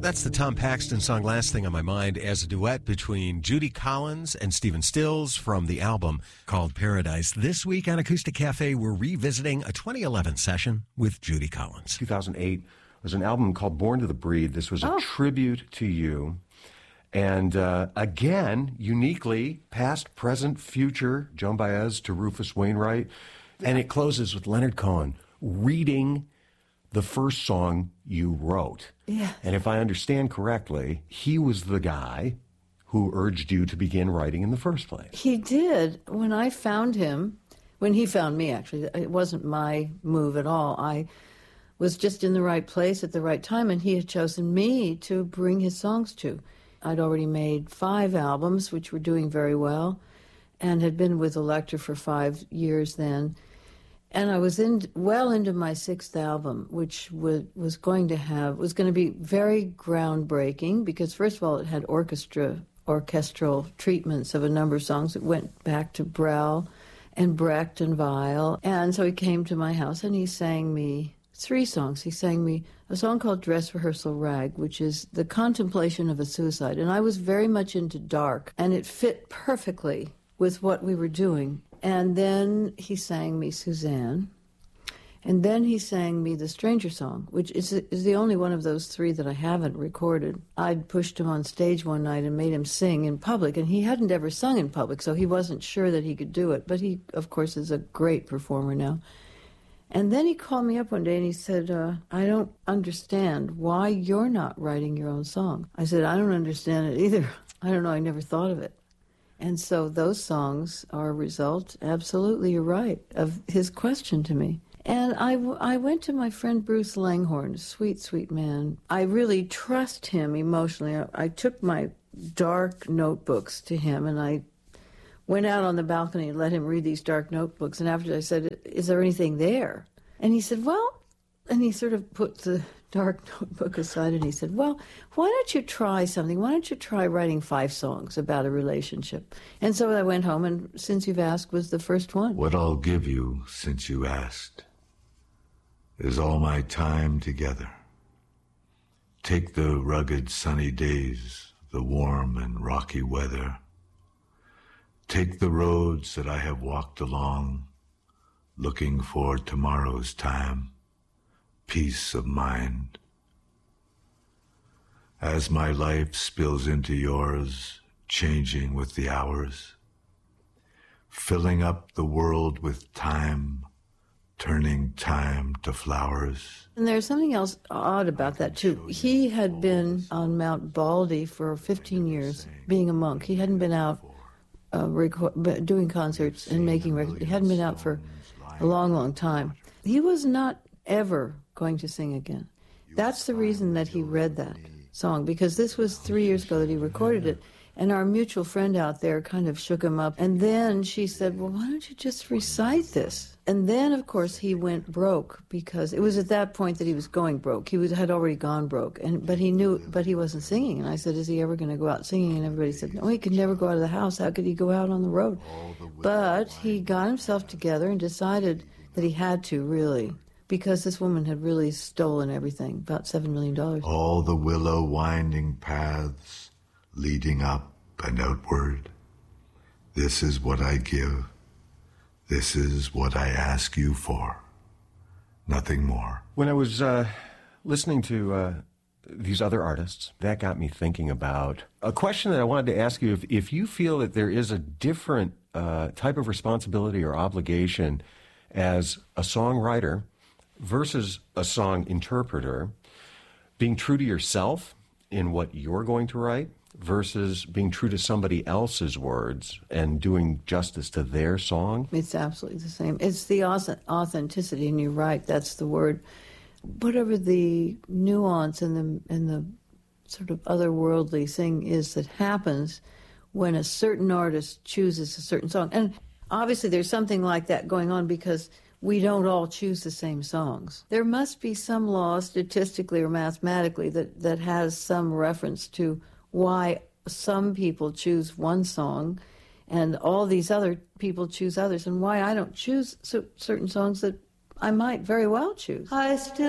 That's the Tom Paxton song Last Thing on My Mind as a duet between Judy Collins and Stephen Stills from the album called Paradise. This week on Acoustic Cafe, we're revisiting a 2011 session with Judy Collins. 2008 was an album called Born to the Breed. This was a tribute to you. And again, uniquely, past, present, future, Joan Baez to Rufus Wainwright. And it closes with Leonard Cohen reading the first song you wrote. Yeah. And if I understand correctly, he was the guy who urged you to begin writing in the first place. He did. When I found him, when he found me, actually, it wasn't my move at all. I was just in the right place at the right time, and he had chosen me to bring his songs to. I'd already made 5 albums, which were doing very well, and had been with Elektra for 5 years then. And I was well into my 6th album, which was going to be very groundbreaking because, first of all, it had orchestral treatments of a number of songs that went back to Brel and Brecht and Weill. And so he came to my house and he sang me 3 songs. He sang me a song called Dress Rehearsal Rag, which is the contemplation of a suicide. And I was very much into dark, and it fit perfectly with what we were doing. And then he sang me Suzanne. And then he sang me The Stranger Song, which is the only one of those 3 that I haven't recorded. I'd pushed him on stage one night and made him sing in public, and he hadn't ever sung in public, so he wasn't sure that he could do it. But he, of course, is a great performer now. And then he called me up one day and he said, I don't understand why you're not writing your own song. I said, I don't understand it either. I don't know, I never thought of it. And so those songs are a result, absolutely, you're right, of his question to me. And I went to my friend Bruce Langhorne, sweet, sweet man. I really trust him emotionally. I took my dark notebooks to him, and I went out on the balcony and let him read these dark notebooks. And after I said, is there anything there? And he said, well, and he sort of put the dark notebook aside and he said, well, why don't you try something? Why don't you try writing 5 songs about a relationship? And so I went home, and Since You've Asked was the first one. What I'll give you since you asked is all my time together. Take the rugged sunny days, the warm and rocky weather. Take the roads that I have walked along, looking for tomorrow's time, peace of mind. As my life spills into yours, changing with the hours, filling up the world with time, turning time to flowers. And there's something else odd about that, too. He had been on Mount Baldy for 15 years, being a monk. He hadn't been out doing concerts and making records. He hadn't been out for a long, long time. He was not ever going to sing again. That's the reason that he read that song, because this was 3 years ago that he recorded it, and our mutual friend out there kind of shook him up. And then she said, well, why don't you just recite this? And then, of course, he went broke, because it was at that point that he was going broke. He had already gone broke, but he wasn't singing. And I said, is he ever going to go out singing? And everybody said, no, he could never go out of the house. How could he go out on the road? But he got himself together and decided that he had to, really, because this woman had really stolen everything, about $7 million. All the willow winding paths leading up and outward. This is what I give. This is what I ask you for. Nothing more. When I was listening to these other artists, that got me thinking about a question that I wanted to ask you. If you feel that there is a different type of responsibility or obligation as a songwriter versus a song interpreter, being true to yourself in what you're going to write versus being true to somebody else's words and doing justice to their song? It's absolutely the same. It's the authenticity, and you're right, that's the word. Whatever the nuance and the sort of otherworldly thing is that happens when a certain artist chooses a certain song. And obviously there's something like that going on because we don't all choose the same songs. There must be some law, statistically or mathematically, that has some reference to why some people choose one song and all these other people choose others, and why I don't choose certain songs that I might very well choose. I still